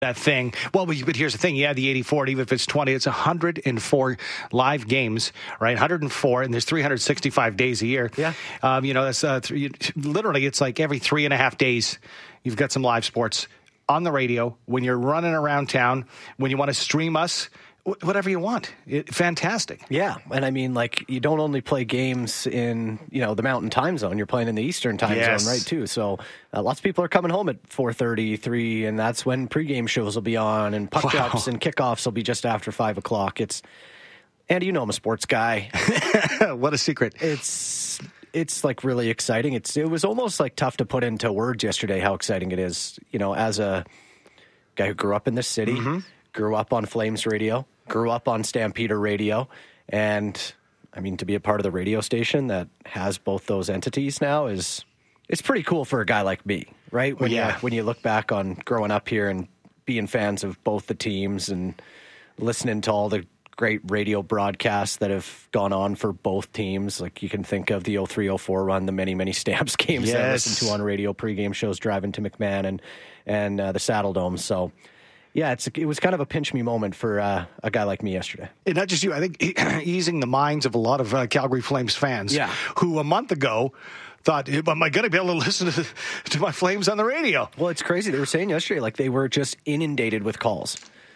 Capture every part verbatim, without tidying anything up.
that thing. Well, but here's the thing. Yeah, the eighty-four, even if it's twenty, it's one hundred four live games, right? one hundred four, and there's three hundred sixty-five days a year. Yeah. Um, you know, that's uh, three, literally, it's like every three and a half days, you've got some live sports on the radio when you're running around town, when you want to stream us, whatever you want. It, fantastic. Yeah. And I mean, like, you don't only play games in, you know, the mountain time zone. You're playing in the eastern time yes. zone, right, too. So uh, lots of people are coming home at four thirty, three, and that's when pregame shows will be on, and puck wow. drops and kickoffs will be just after five o'clock. It's, Andy, you know I'm a sports guy. What a secret. It's... It's like really exciting. It's it was almost like tough to put into words yesterday how exciting it is. You know, as a guy who grew up in this city, mm-hmm. grew up on Flames radio, grew up on Stampeder radio, and I mean to be a part of the radio station that has both those entities now is it's pretty cool for a guy like me, right? When yeah. you, when you look back on growing up here and being fans of both the teams and listening to all the great radio broadcasts that have gone on for both teams. Like you can think of the oh three oh four run, the many, many Stamps games yes. that I listened to on radio pregame shows driving to McMahon and, and uh, the Saddle Dome. So, yeah, it's it was kind of a pinch me moment for uh, a guy like me yesterday. And not just you, I think easing the minds of a lot of uh, Calgary Flames fans yeah. who a month ago thought, am I going to be able to listen to, to my Flames on the radio? Well, it's crazy. They were saying yesterday, like they were just inundated with calls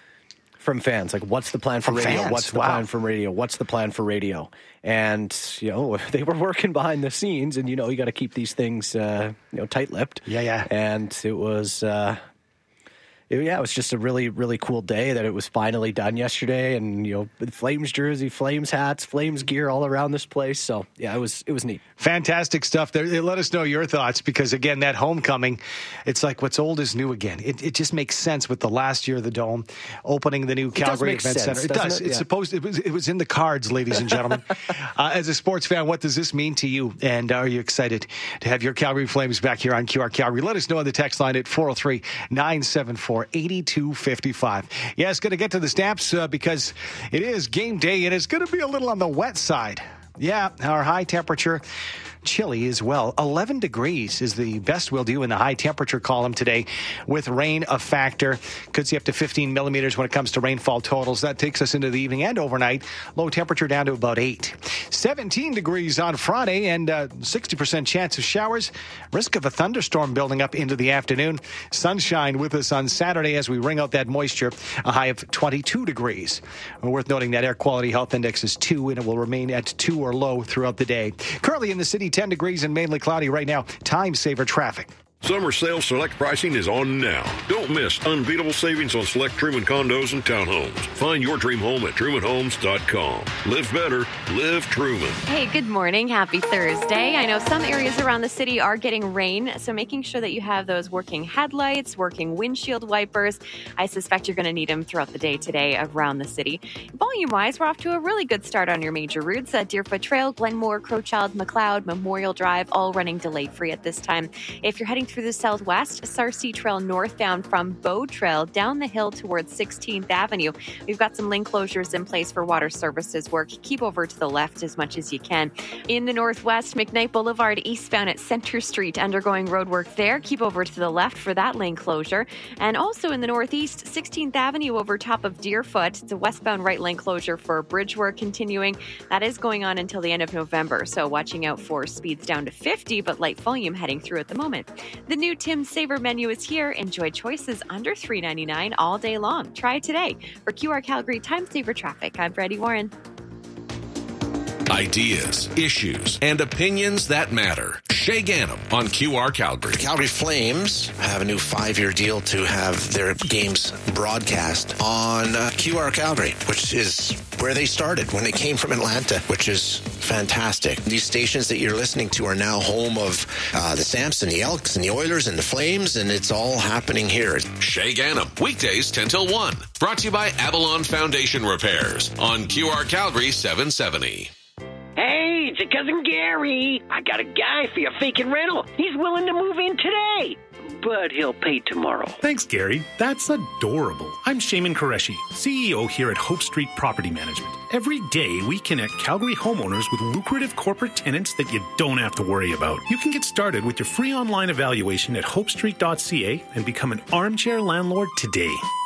from fans, like, what's the plan for from radio? Fans. What's the wow. plan for radio? What's the plan for radio? And, you know, they were working behind the scenes, and, you know, you got to keep these things, uh, you know, tight-lipped. Yeah, yeah. And it was, uh, it, yeah, it was just a really, really cool day that it was finally done yesterday. And, you know, Flames jersey, Flames hats, Flames gear all around this place. So, yeah, it was it was neat. Fantastic stuff. There, let us know your thoughts because, again, that homecoming, it's like what's old is new again. It, it just makes sense with the last year of the Dome, opening the new Calgary Event sense, Center. It does. It? It's yeah. supposed. It was, it was in the cards, ladies and gentlemen. uh, as a sports fan, what does this mean to you? And are you excited to have your Calgary Flames back here on Q R Calgary? Let us know on the text line at four oh three, nine seven four, eight two five five. Yeah, it's going to get to the Stamps uh, because it is game day and it's going to be a little on the wet side. Yeah, our high temperature, chilly as well. eleven degrees is the best we'll do in the high temperature column today with rain a factor. Could see up to fifteen millimeters when it comes to rainfall totals. That takes us into the evening and overnight. Low temperature down to about eight. seventeen degrees on Friday and uh, sixty percent chance of showers. Risk of a thunderstorm building up into the afternoon. Sunshine with us on Saturday as we wring out that moisture. A high of twenty-two degrees. Worth noting that air quality health index is two and it will remain at two or low throughout the day. Currently in the city, ten degrees and mainly cloudy right now. Time saver traffic. Summer sale select pricing is on now. Don't miss unbeatable savings on select Truman condos and townhomes. Find your dream home at truman homes dot com. Live better. Live Truman. Hey, good morning. Happy Thursday. I know some areas around the city are getting rain, so making sure that you have those working headlights, working windshield wipers. I suspect you're going to need them throughout the day today around the city. Volume-wise, we're off to a really good start on your major routes. Uh, Deerfoot Trail, Glenmore, Crowchild, McLeod, Memorial Drive, all running delay-free at this time. If you're heading through the southwest, Sarcee Trail northbound from Bow Trail down the hill towards sixteenth Avenue. We've got some lane closures in place for water services work. Keep over to the left as much as you can. In the northwest, McKnight Boulevard eastbound at Center Street, undergoing road work there. Keep over to the left for that lane closure. And also in the northeast, sixteenth Avenue over top of Deerfoot. It's a westbound right lane closure for bridge work continuing. That is going on until the end of November, so watching out for speeds down to fifty, but light volume heading through at the moment. The new Tim's Saver menu is here. Enjoy choices under three ninety-nine all day long. Try it today. For Q R Calgary Time Saver Traffic, I'm Freddie Warren. Ideas, issues, and opinions that matter. Shay Ganem on Q R Calgary. The Calgary Flames have a new five-year deal to have their games broadcast on uh, Q R Calgary, which is where they started when they came from Atlanta, which is fantastic. These stations that you're listening to are now home of uh, the Stamps and the Elks and the Oilers and the Flames, and it's all happening here. Shay Ganem, weekdays ten till one. Brought to you by Avalon Foundation Repairs on Q R Calgary seven seventy. Hey, it's your cousin Gary. I got a guy for your vacant rental. He's willing to move in today. but he'll pay tomorrow. Thanks, Gary. That's adorable. I'm Shaman Qureshi, C E O here at Hope Street Property Management. Every day, we connect Calgary homeowners with lucrative corporate tenants that you don't have to worry about. You can get started with your free online evaluation at hope street dot c a and become an armchair landlord today.